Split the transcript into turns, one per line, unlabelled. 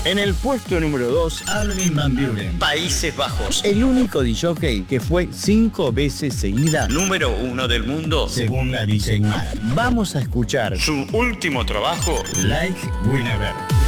En el puesto número 2,
Armin van Buuren,
Países Bajos.
el único disc-jockey que fue 5 veces seguida
Número 1 del mundo.
según la DJ Mag. Vamos a escuchar
Su último trabajo.
Like We Never.